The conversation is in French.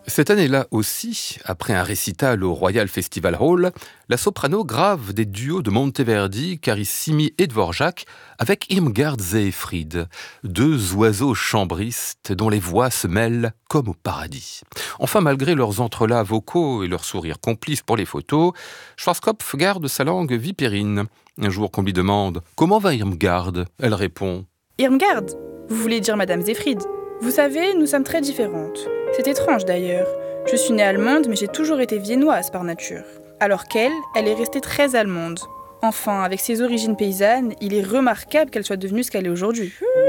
Cette année-là aussi, après un récital au Royal Festival Hall, la soprano grave des duos de Monteverdi, Carissimi et Dvorak avec Irmgard Seefried, deux oiseaux chambristes dont les voix se mêlent comme au paradis. Enfin, malgré leurs entrelacs vocaux et leur sourire complice pour les photos, Schwarzkopf garde sa langue vipérine. Un jour qu'on lui demande « Comment va Irmgard ?» Elle répond « Irmgard, vous voulez dire Madame Seefried. Vous savez, nous sommes très différentes. C'est étrange d'ailleurs. Je suis née allemande, mais j'ai toujours été viennoise par nature. Alors qu'elle, elle est restée très allemande. Enfin, avec ses origines paysannes, il est remarquable qu'elle soit devenue ce qu'elle est aujourd'hui. »